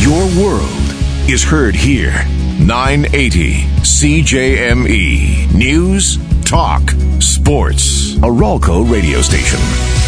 Your world is heard here. 980 CJME. News, talk, sports. A Ralco radio station.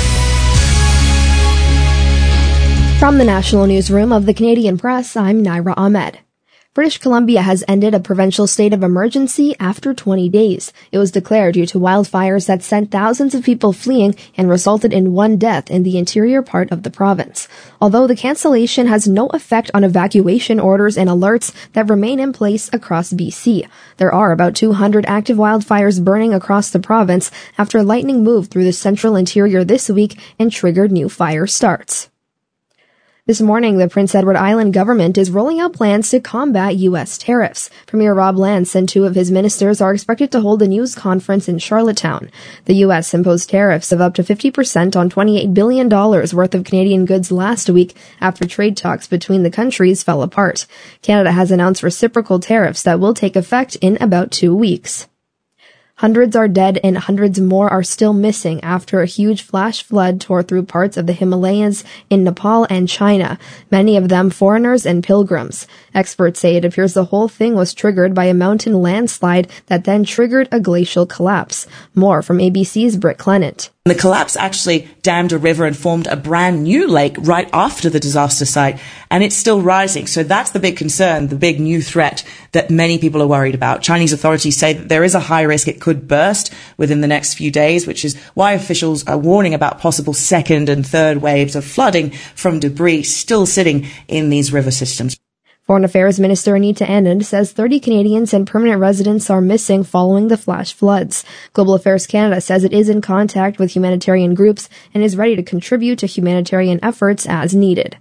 From the National Newsroom of the Canadian Press, I'm Naira Ahmed. British Columbia has ended a provincial state of emergency after 20 days. It was declared due to wildfires that sent thousands of people fleeing and resulted in one death in the interior part of the province. Although the cancellation has no effect on evacuation orders and alerts that remain in place across BC. There are about 200 active wildfires burning across the province after lightning moved through the central interior this week and triggered new fire starts. This morning, the Prince Edward Island government is rolling out plans to combat U.S. tariffs. Premier Rob Lance and two of his ministers are expected to hold a news conference in Charlottetown. The U.S. imposed tariffs of up to 50% on $28 billion worth of Canadian goods last week after trade talks between the countries fell apart. Canada has announced reciprocal tariffs that will take effect in about 2 weeks. Hundreds are dead and hundreds more are still missing after a huge flash flood tore through parts of the Himalayas in Nepal and China, many of them foreigners and pilgrims. Experts say it appears the whole thing was triggered by a mountain landslide that then triggered a glacial collapse. More from ABC's Britt Clement. The collapse actually dammed a river and formed a brand new lake right after the disaster site, and it's still rising. So that's the big concern, the big new threat that many people are worried about. Chinese authorities say that there is a high risk it could burst within the next few days, which is why officials are warning about possible second and third waves of flooding from debris still sitting in these river systems. Foreign Affairs Minister Anita Anand says 30 Canadians and permanent residents are missing following the flash floods. Global Affairs Canada says it is in contact with humanitarian groups and is ready to contribute to humanitarian efforts as needed.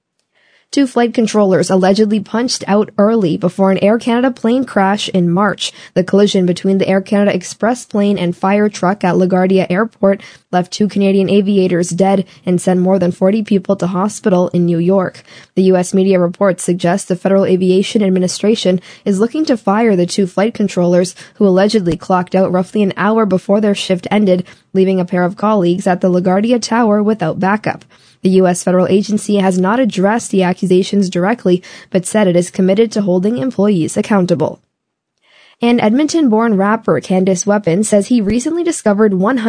2 flight controllers allegedly punched out early before an Air Canada plane crash in March. The collision between the Air Canada Express plane and fire truck at LaGuardia Airport left 2 Canadian aviators dead and sent more than 40 people to hospital in New York. The U.S. media reports suggest the Federal Aviation Administration is looking to fire the 2 flight controllers who allegedly clocked out roughly an hour before their shift ended, leaving a pair of colleagues at the LaGuardia Tower without backup. The U.S. federal agency has not addressed the accusations directly, but said it is committed to holding employees accountable. And Edmonton-born rapper Candice Weapon says he recently discovered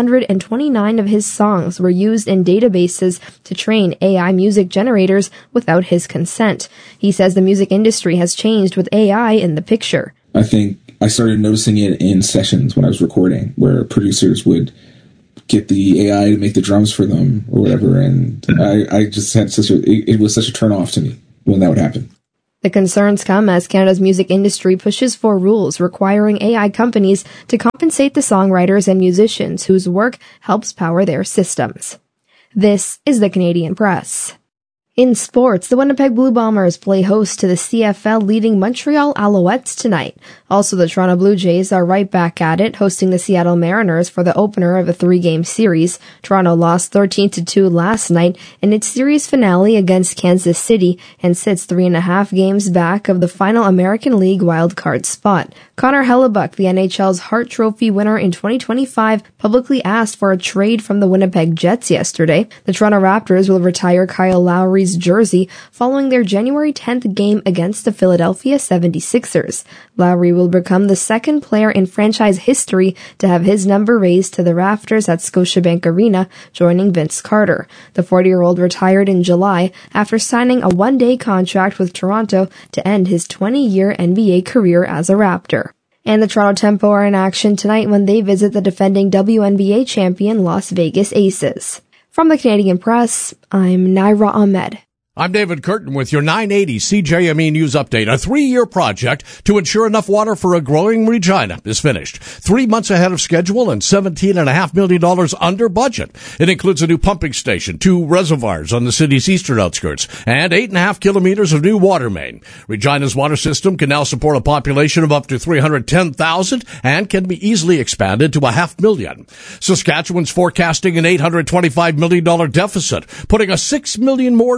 129 of his songs were used in databases to train AI music generators without his consent. He says the music industry has changed with AI in the picture. I think I started noticing it in sessions when I was recording, where producers would get the AI to make the drums for them or whatever, and I just had it was such a turn off to me when that would happen. The concerns come as Canada's music industry pushes for rules requiring AI companies to compensate the songwriters and musicians whose work helps power their systems. This is the Canadian Press. In sports, the Winnipeg Blue Bombers play host to the CFL leading Montreal Alouettes tonight. Also, the Toronto Blue Jays are right back at it, hosting the Seattle Mariners for the opener of a 3-game series. Toronto lost 13-2 last night in its series finale against Kansas City and sits 3.5 games back of the final American League wildcard spot. Connor Hellebuck, the NHL's Hart Trophy winner in 2025, publicly asked for a trade from the Winnipeg Jets yesterday. The Toronto Raptors will retire Kyle Lowry's jersey following their January 10th game against the Philadelphia 76ers. Lowry will become the second player in franchise history to have his number raised to the rafters at Scotiabank Arena, joining Vince Carter. The 40-year-old retired in July after signing a 1-day contract with Toronto to end his 20-year NBA career as a Raptor. And the Toronto Tempo are in action tonight when they visit the defending WNBA champion Las Vegas Aces. From the Canadian Press, I'm Naira Ahmed. I'm David Curtin with your 980 CJME News Update. A 3-year project to ensure enough water for a growing Regina is finished. 3 months ahead of schedule and $17.5 million under budget. It includes a new pumping station, 2 reservoirs on the city's eastern outskirts, and 8.5 kilometers of new water main. Regina's water system can now support a population of up to 310,000 and can be easily expanded to 500,000. Saskatchewan's forecasting an $825 million deficit, putting $6 million more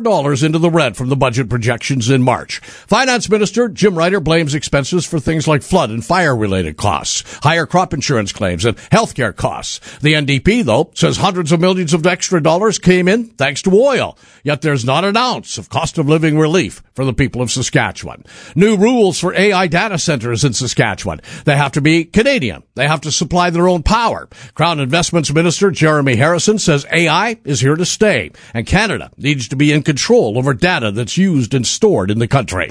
into the red from the budget projections in March. Finance Minister Jim Ryder blames expenses for things like flood and fire-related costs, higher crop insurance claims, and healthcare costs. The NDP, though, says hundreds of millions of extra dollars came in thanks to oil. Yet there's not an ounce of cost of living relief for the people of Saskatchewan. New rules for AI data centers in Saskatchewan. They have to be Canadian. They have to supply their own power. Crown Investments Minister Jeremy Harrison says AI is here to stay, and Canada needs to be in control over data that's used and stored in the country.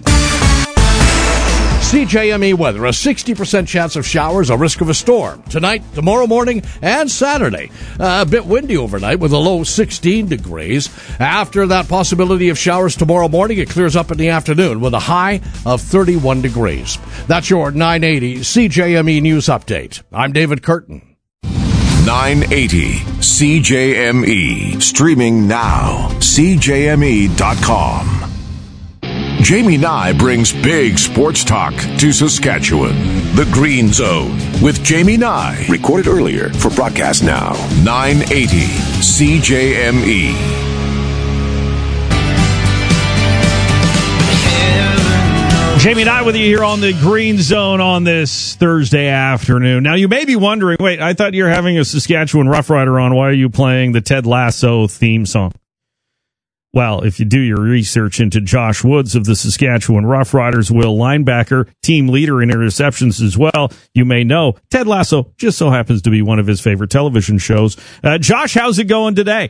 CJME weather, a 60% chance of showers, a risk of a storm. Tonight, tomorrow morning, and Saturday. A bit windy overnight with a low 16 degrees. After that possibility of showers tomorrow morning, it clears up in the afternoon with a high of 31 degrees. That's your 980 CJME News Update. I'm David Curtin. 980 CJME. Streaming now. CJME.com. Jamie Nye brings big sports talk to Saskatchewan. The Green Zone with Jamie Nye. Recorded earlier for broadcast now. 980 CJME. Jamie and I with you here on the Green Zone on this Thursday afternoon. Now, you may be wondering, wait, I thought you were having a Saskatchewan Roughrider on. Why are you playing the Ted Lasso theme song? Well, if you do your research into Josh Woods of the Saskatchewan Roughriders, Will linebacker, team leader in interceptions as well, you may know Ted Lasso just so happens to be one of his favorite television shows. Josh, how's it going today?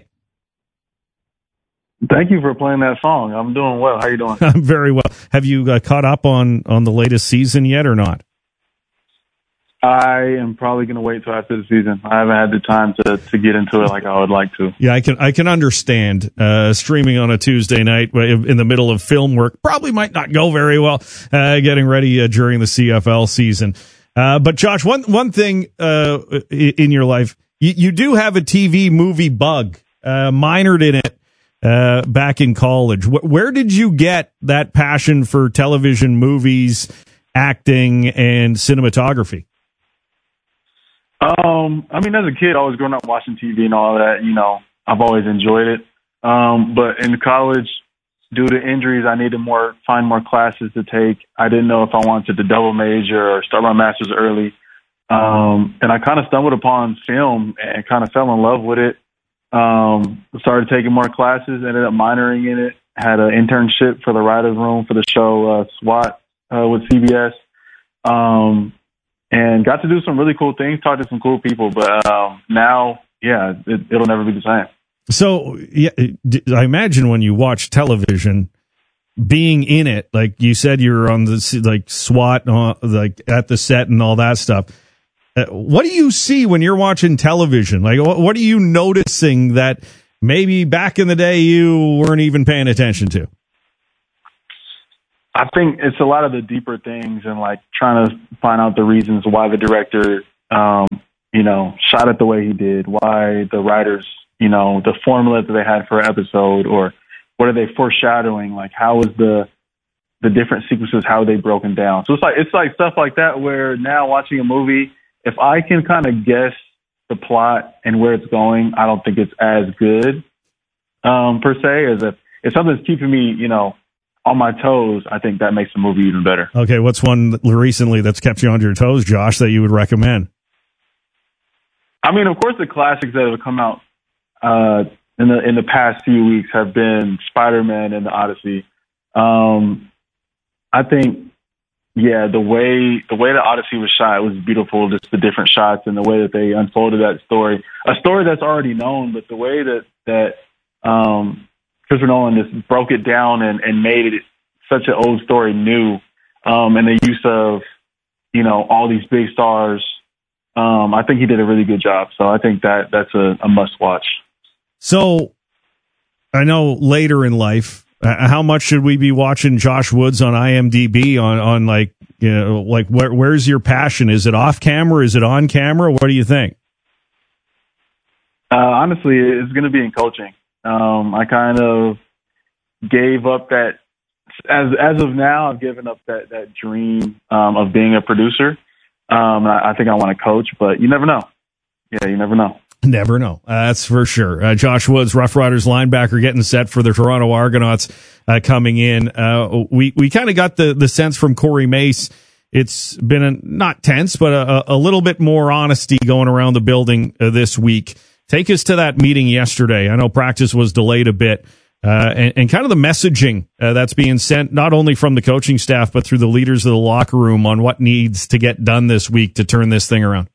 Thank you for playing that song. I'm doing well. How you doing? I'm very well. Have you caught up on the latest season yet or not? I am probably going to wait till after the season. I haven't had the time to get into it like I would like to. Yeah, I can understand streaming on a Tuesday night in the middle of film work probably might not go very well. Getting ready during the CFL season. But Josh, one thing in your life, you do have a TV movie bug. Minored in it back in college. Where did you get that passion for television, movies, acting, and cinematography? I mean, as a kid, I was growing up watching TV and all that. You know, I've always enjoyed it. But in college, due to injuries, I needed find more classes to take. I didn't know if I wanted to double major or start my master's early. And I kind of stumbled upon film and kind of fell in love with it. Started taking more classes, ended up minoring in it, had an internship for the writer's room for the show SWAT with CBS. And got to do some really cool things, talk to some cool people. But now, yeah, it'll never be the same. So, yeah, I imagine when you watch television, being in it, like you said, you're on the like SWAT, like at the set and all that stuff. What do you see when you're watching television? Like, what are you noticing that maybe back in the day you weren't even paying attention to? I think it's a lot of the deeper things and like trying to find out the reasons why the director, shot it the way he did, why the writers, the formula that they had for an episode, or what are they foreshadowing? Like, how is the different sequences, how are they broken down? So it's like stuff like that where now watching a movie, if I can kind of guess the plot and where it's going, I don't think it's as good per se as if something's keeping me, on my toes. I think that makes the movie even better. Okay, what's one recently that's kept you on your toes, Josh, that you would recommend? I mean, of course, the classics that have come out in the past few weeks have been Spider-Man and the Odyssey. I think, yeah, the way the Odyssey was shot, it was beautiful. Just the different shots and the way that they unfolded that story, a story that's already known, but the way that Christopher Nolan just broke it down and made it such an old story new, and the use of all these big stars. I think he did a really good job. So I think that's a must watch. So I know later in life, how much should we be watching Josh Woods on IMDb on like, where's your passion? Is it off camera? Is it on camera? What do you think? Honestly, it's going to be in coaching. I kind of gave up that as of now, I've given up that dream, of being a producer. I think I want to coach, but you never know. Yeah, you never know. Never know. That's for sure. Josh Woods, Rough Riders linebacker, getting set for the Toronto Argonauts coming in. We kind of got the sense from Corey Mace. It's been not tense, but a little bit more honesty going around the building this week. Take us to that meeting yesterday. I know practice was delayed a bit, and kind of the messaging that's being sent not only from the coaching staff, but through the leaders of the locker room on what needs to get done this week to turn this thing around.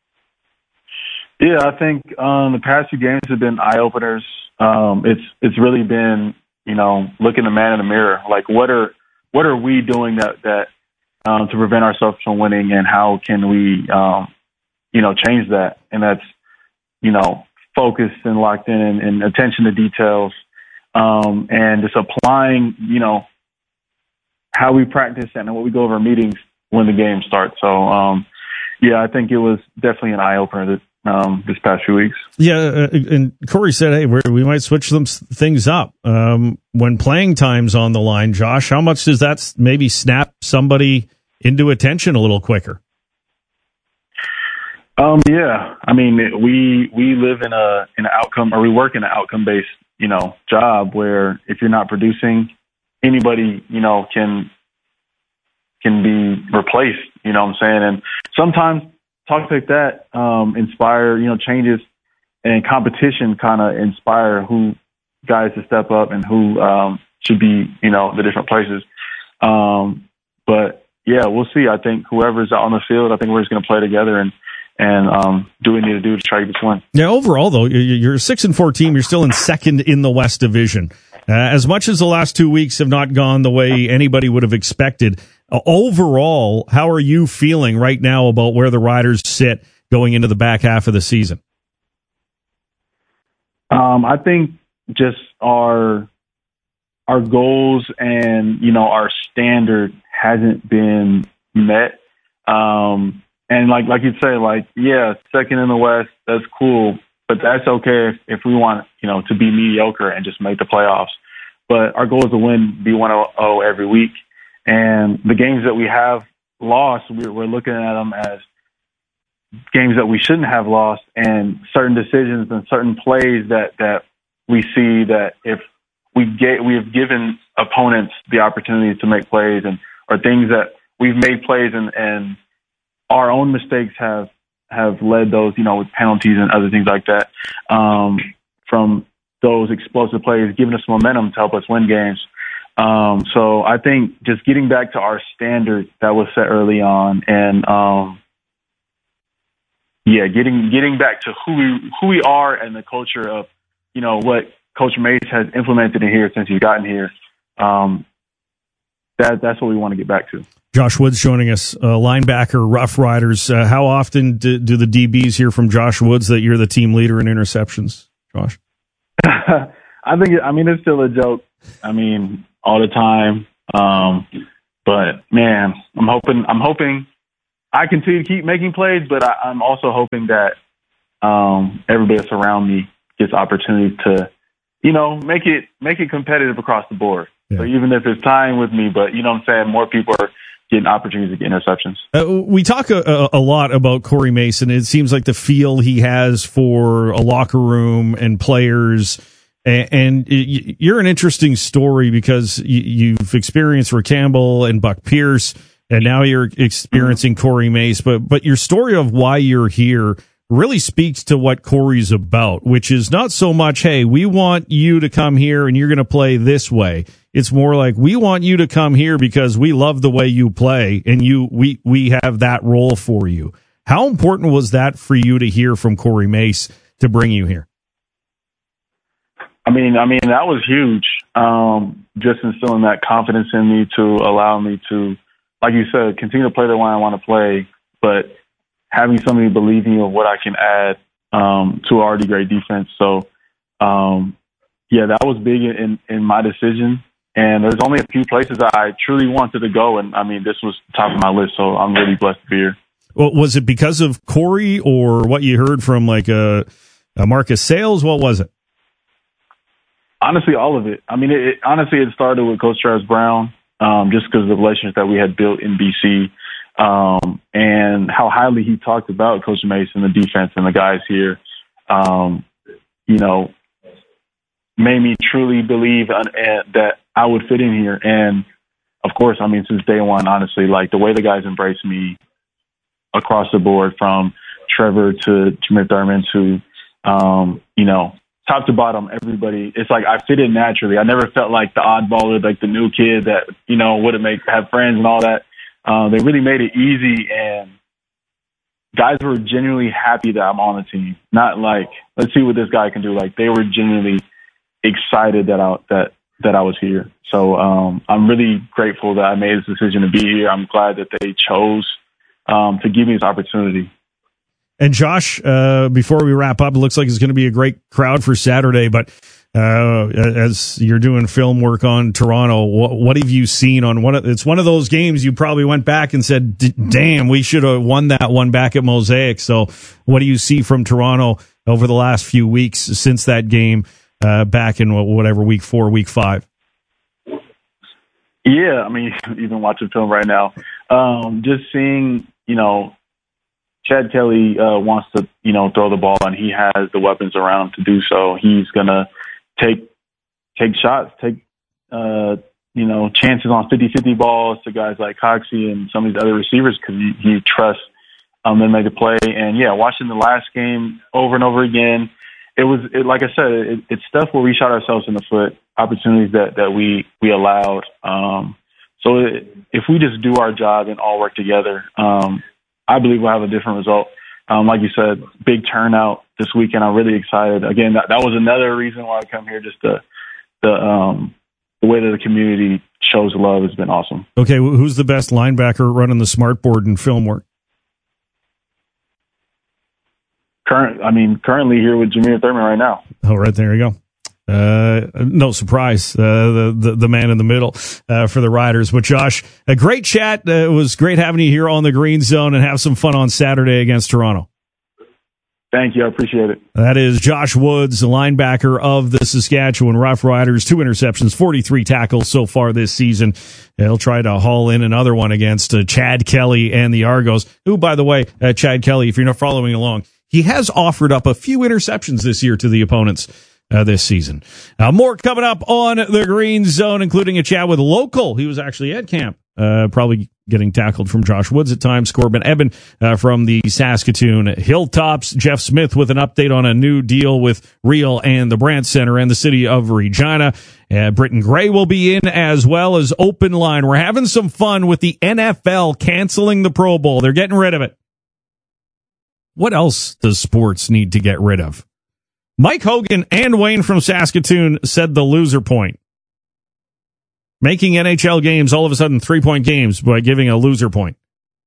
Yeah, I think the past few games have been eye openers. It's really been, looking the man in the mirror. Like, what are we doing that to prevent ourselves from winning, and how can we, change that? And that's, focused and locked in and attention to details, and just applying, how we practice and what we go over meetings when the game starts. So, I think it was definitely an eye opener this past few weeks. Yeah, and Corey said, hey, we might switch some things up. When playing time's on the line, Josh, how much does that maybe snap somebody into attention a little quicker? Yeah. I mean, we live in an outcome, or we work in an outcome-based, job where if you're not producing, anybody, can be replaced, you know what I'm saying? And sometimes talks like that inspire, changes, and competition kind of inspire who guys to step up and who should be, the different places. But yeah, we'll see. I think whoever's out on the field, I think we're just going to play together and do what we need to do to try to get this win. Yeah, overall, though, you're a 6-4 team. You're still in second in the West Division. As much as the last 2 weeks have not gone the way anybody would have expected, overall, how are you feeling right now about where the Riders sit going into the back half of the season? I think just our goals and, our standard hasn't been met. And like you'd say, second in the West, that's cool, but that's okay if we want, to be mediocre and just make the playoffs. But our goal is to win B100 every week. And the games that we have lost, we're looking at them as games that we shouldn't have lost, and certain decisions and certain plays that we see that if we have given opponents the opportunity to make plays, or things that we've made plays and our own mistakes have led those, with penalties and other things like that, from those explosive plays, giving us momentum to help us win games. So I think just getting back to our standard that was set early on, and getting back to who we are and the culture of, what Coach Mace has implemented in here since he's gotten here. That's what we want to get back to. Josh Woods joining us, linebacker, Rough Riders. How often do the DBs hear from Josh Woods that you're the team leader in interceptions, Josh? It's still a joke. All the time. But man, I'm hoping I continue to keep making plays, but I'm also hoping that everybody that's around me gets opportunity to, make it competitive across the board. Yeah. So even if it's tying with me, but I'm saying, more people are getting opportunities to get interceptions. We talk a lot about Corey Mason. It seems like the feel he has for a locker room and players. And you're an interesting story because you've experienced Rick Campbell and Buck Pierce, and now you're experiencing Corey Mace. But your story of why you're here really speaks to what Corey's about, which is not so much, hey, we want you to come here and you're going to play this way. It's more like, we want you to come here because we love the way you play, and we have that role for you. How important was that for you to hear from Corey Mace to bring you here? I mean, that was huge. Just instilling that confidence in me to allow me to, like you said, continue to play the way I want to play, but having somebody believe in me of what I can add to an already great defense. So, that was big in my decision. And there's only a few places I truly wanted to go, and this was top of my list. So I'm really blessed to be here. Well, was it because of Corey, or what you heard from a Marcus Sales? What was it? Honestly, all of it. It started with Coach Travis Brown, just because of the relationship that we had built in BC, and how highly he talked about Coach Mason, the defense, and the guys here. made me truly believe that I would fit in here. And of course, I mean, since day one, honestly, like the way the guys embraced me across the board, from Trevor to Jameer Thurman to, top to bottom, everybody, it's like I fit in naturally. I never felt like the oddball or like the new kid that, wouldn't have friends and all that. They really made it easy, and guys were genuinely happy that I'm on the team. Not like, let's see what this guy can do. Like, they were genuinely excited that I was here. So I'm really grateful that I made this decision to be here. I'm glad that they chose to give me this opportunity. And Josh, before we wrap up, it looks like it's going to be a great crowd for Saturday. But as you're doing film work on Toronto, what have you seen on it's one of those games you probably went back and said, damn, we should have won that one back at Mosaic. So what do you see from Toronto over the last few weeks since that game back in week 4, week 5? Yeah, I mean, even watching film right now, just seeing, Chad Kelly wants to, throw the ball, and he has the weapons around to do so. He's gonna take shots, take chances on 50-50 balls to guys like Coxie and some of these other receivers, because he trusts them to make a play. And yeah, watching the last game over and over again, like I said, it's stuff where we shot ourselves in the foot, opportunities that we allowed. So if we just do our job and all work together, I believe we'll have a different result. Like you said, big turnout this weekend. I'm really excited. Again, that was another reason why I come here. Just the way that the community shows love has been awesome. Okay, who's the best linebacker running the smart board and film work? Currently here with Jameer Thurman right now. Oh, right there you go. No surprise, the man in the middle for the Riders. But Josh, a great chat. It was great having you here on the Green Zone, and have some fun on Saturday against Toronto. Thank you. I appreciate it. That is Josh Woods, the linebacker of the Saskatchewan Roughriders. 2 interceptions, 43 tackles so far this season. He'll try to haul in another one against Chad Kelly and the Argos, who, by the way, Chad Kelly, if you're not following along, he has offered up a few interceptions this year to the opponents this season. More coming up on the Green Zone, including a chat with a local. He was actually at camp, probably getting tackled from Josh Woods at times. Corbin Eben from the Saskatoon Hilltops. Jeff Smith with an update on a new deal with Real and the Brandt Center and the city of Regina. Britton Gray will be in, as well as Open Line. We're having some fun with the NFL canceling the Pro Bowl. They're getting rid of it. What else does sports need to get rid of? Mike Hogan and Wayne from Saskatoon said the loser point. Making NHL games all of a sudden 3-point games by giving a loser point.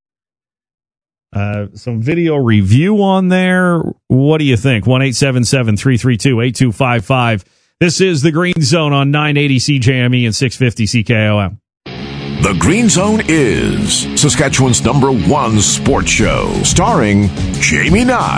Some video review on there. What do you think? 1-877-332-8255. This is the Green Zone on 980 CJME and 650 CKOM. The Green Zone is Saskatchewan's #1 sports show, starring Jamie Nye.